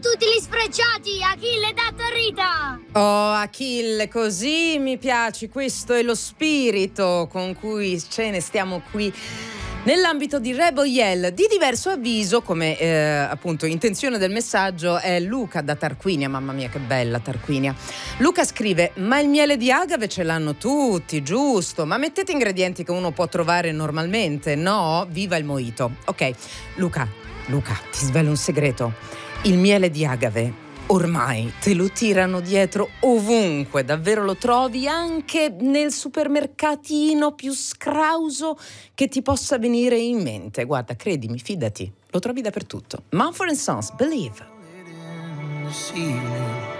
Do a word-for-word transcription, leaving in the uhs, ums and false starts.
tutti gli sfrecciati, Achille dato a Rita. Oh Achille, così mi piaci, questo è lo spirito con cui ce ne stiamo qui nell'ambito di Rebel Yell. Di diverso avviso, come eh, appunto intenzione del messaggio, è Luca da Tarquinia. Mamma mia che bella Tarquinia. Luca scrive: ma il miele di agave ce l'hanno tutti, giusto? Ma mettete ingredienti che uno può trovare normalmente, no? Viva il mojito. Ok, Luca, Luca, ti svelo un segreto. Il miele di agave ormai te lo tirano dietro ovunque, davvero lo trovi anche nel supermercatino più scrauso che ti possa venire in mente. Guarda, credimi, fidati, lo trovi dappertutto. Mumford and Sons, Believe.